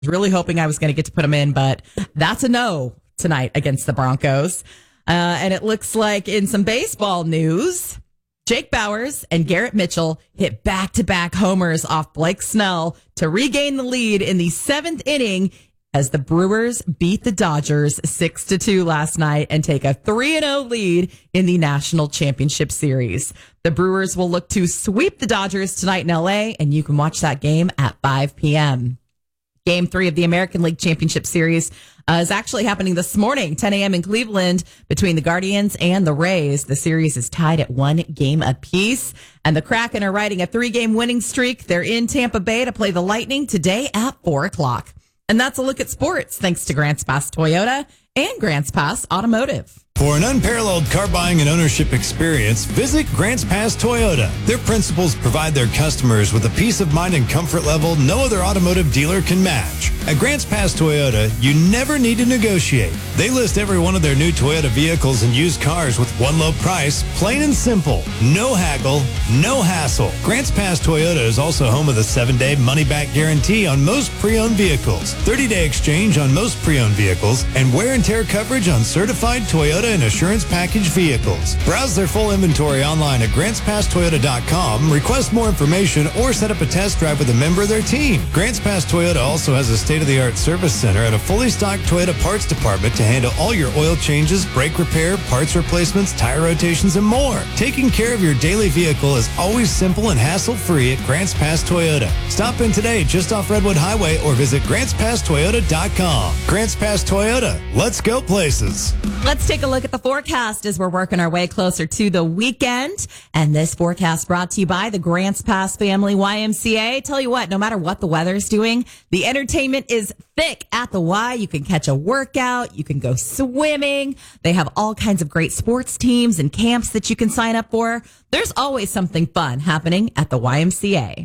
was really hoping I was going to get to put him in, but that's a no tonight against the Broncos. And it looks like in some baseball news, Jake Bauers and Garrett Mitchell hit back-to-back homers off Blake Snell to regain the lead in the 7th inning as the Brewers beat the Dodgers 6-2 last night and take a 3-0 lead in the National Championship Series. The Brewers will look to sweep the Dodgers tonight in LA, and you can watch that game at 5 p.m. Game 3 of the American League Championship Series is actually happening this morning, 10 a.m. in Cleveland, between the Guardians and the Rays. The series is tied at 1 game apiece, and the Kraken are riding a 3-game winning streak. They're in Tampa Bay to play the Lightning today at 4 o'clock. And that's a look at sports, thanks to Grants Pass Toyota and Grants Pass Automotive. For an unparalleled car buying and ownership experience, visit Grants Pass Toyota. Their principals provide their customers with a peace of mind and comfort level no other automotive dealer can match. At Grants Pass Toyota, you never need to negotiate. They list every one of their new Toyota vehicles and used cars with one low price, plain and simple. No haggle, no hassle. Grants Pass Toyota is also home of the 7-day money-back guarantee on most pre-owned vehicles, 30-day exchange on most pre-owned vehicles, and wear and tear coverage on certified Toyota and Assurance Package vehicles. Browse their full inventory online at GrantsPassToyota.com, request more information, or set up a test drive with a member of their team. Grants Pass Toyota also has a state-of-the-art service center and a fully stocked Toyota parts department to handle all your oil changes, brake repair, parts replacements, tire rotations, and more. Taking care of your daily vehicle is always simple and hassle-free at Grants Pass Toyota. Stop in today just off Redwood Highway or visit GrantsPassToyota.com. Grants Pass Toyota. Let's go places. Let's take a look at the forecast as we're working our way closer to the weekend. And this forecast brought to you by the Grants Pass Family YMCA. Tell you what, no matter what the weather's doing, the entertainment is thick at the Y. You can catch a workout. You can go swimming. They have all kinds of great sports teams and camps that you can sign up for. There's always something fun happening at the YMCA.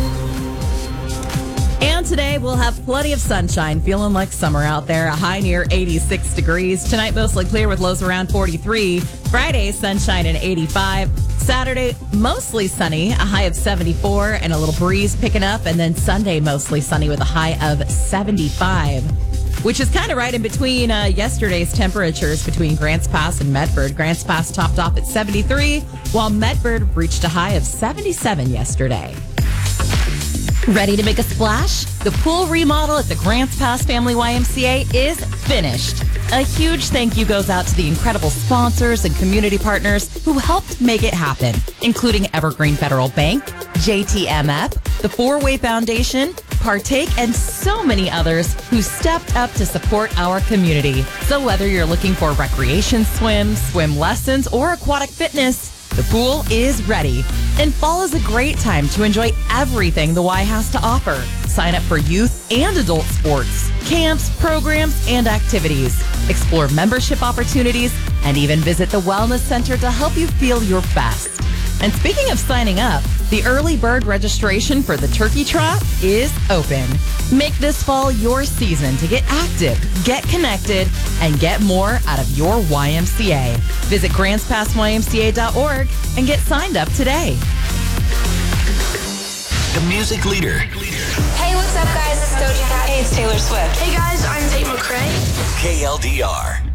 And today we'll have plenty of sunshine, feeling like summer out there, a high near 86 degrees. Tonight mostly clear with lows around 43. Friday, sunshine and 85. Saturday, mostly sunny, a high of 74 and a little breeze picking up. And then Sunday, mostly sunny with a high of 75, which is kind of right in between yesterday's temperatures between Grants Pass and Medford. Grants Pass topped off at 73, while Medford reached a high of 77 yesterday. Ready to make a splash? The pool remodel at the Grants Pass Family YMCA is finished. A huge thank you goes out to the incredible sponsors and community partners who helped make it happen, including Evergreen Federal Bank, JTMF, the Four-Way Foundation, Partake, and so many others who stepped up to support our community. So whether you're looking for recreation swim lessons, or aquatic fitness, the pool is ready. And fall is a great time to enjoy everything the Y has to offer. Sign up for youth and adult sports, camps, programs, and activities. Explore membership opportunities and even visit the Wellness Center to help you feel your best. And speaking of signing up, the early bird registration for the Turkey Trot is open. Make this fall your season to get active, get connected, and get more out of your YMCA. Visit GrantsPassYMCA.org and get signed up today. The music leader. Hey, what's up, guys? It's Doja Cat. Hey, it's Taylor Swift. Hey, guys, I'm Tate McRae. KLDR.